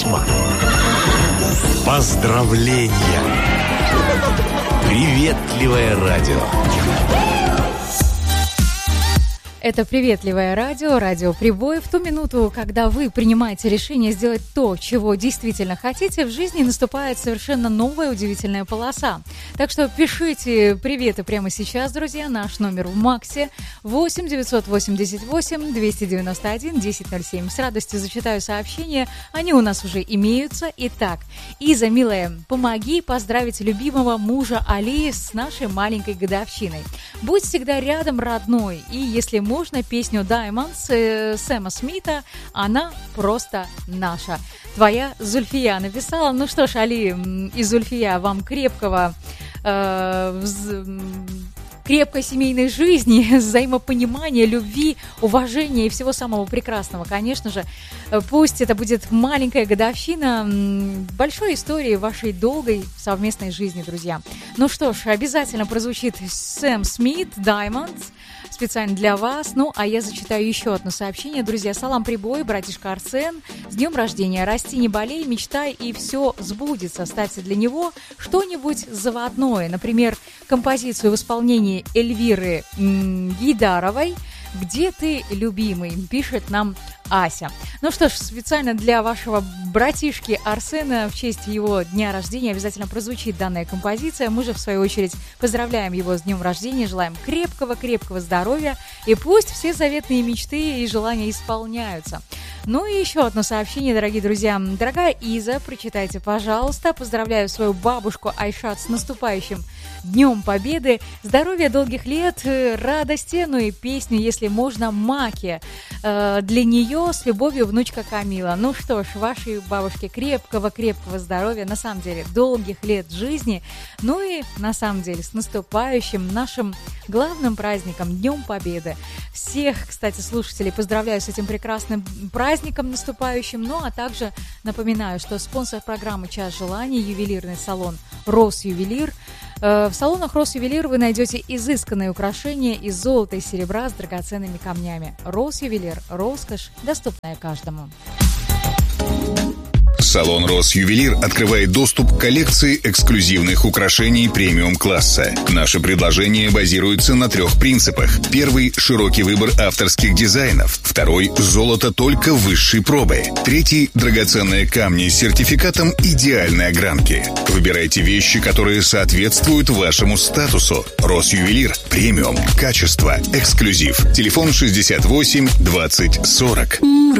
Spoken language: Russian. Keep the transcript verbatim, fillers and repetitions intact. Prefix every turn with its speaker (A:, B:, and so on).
A: письма, поздравления. Приветливое радио.
B: Это приветливое радио, радио Прибой. В ту минуту, когда вы принимаете решение сделать то, чего действительно хотите, в жизни наступает совершенно новая удивительная полоса. Так что пишите приветы прямо сейчас, друзья. Наш номер в Максе восемь девятьсот восемьдесят восемь двести девяносто один десять ноль семь. С радостью зачитаю сообщения, они у нас уже имеются. Итак, Иза, милая, помоги поздравить любимого мужа Али с нашей маленькой годовщиной. Будь всегда рядом, родной, и если можно, песню Diamonds э, Сэма Смита, она просто наша. Твоя Зульфия написала. Ну что ж, Али и Зульфия, вам крепкого э, вз, крепкой семейной жизни, взаимопонимания, любви, уважения и всего самого прекрасного. Конечно же, пусть это будет маленькая годовщина большой истории вашей долгой совместной жизни, друзья. Ну что ж, обязательно прозвучит Сэм Смит, Diamonds, специально для вас. Ну, а я зачитаю еще одно сообщение. Друзья, салам Прибой, братишка Арсен. С днем рождения. Расти, не болей, мечтай, и все сбудется. Ставьте для него что-нибудь заводное. Например, композицию в исполнении Эльвиры Гейдаровой «Где ты, любимый?» пишет нам Ася. Ну что ж, специально для вашего братишки Арсена в честь его дня рождения обязательно прозвучит данная композиция. Мы же, в свою очередь, поздравляем его с днем рождения, желаем крепкого-крепкого здоровья, и пусть все заветные мечты и желания исполняются. Ну и еще одно сообщение, дорогие друзья. Дорогая Иза, прочитайте, пожалуйста. Поздравляю свою бабушку Айшат с наступающим Днем Победы. Здоровья, долгих лет, радости, ну и песню, если можно, Маки. Для нее с любовью внучка Камила. Ну что ж, вашей бабушке крепкого-крепкого здоровья, на самом деле, долгих лет жизни. Ну и, на самом деле, с наступающим нашим главным праздником, Днем Победы. Всех, кстати, слушателей поздравляю с этим прекрасным праздником наступающим. Ну а также напоминаю, что спонсор программы «Час желаний» ювелирный салон «Росювелир». В салонах «Росювелир» вы найдете изысканные украшения из золота и серебра с драгоценными камнями. «Росювелир» – роскошь, доступная каждому.
C: Салон «Росювелир» открывает доступ к коллекции эксклюзивных украшений премиум-класса. Наше предложение базируется на трех принципах. Первый – широкий выбор авторских дизайнов. Второй – золото только высшей пробы. Третий – драгоценные камни с сертификатом идеальной огранки. Выбирайте вещи, которые соответствуют вашему статусу. «Росювелир» – премиум, качество, эксклюзив. Телефон шестьдесят восемь двадцать сорок.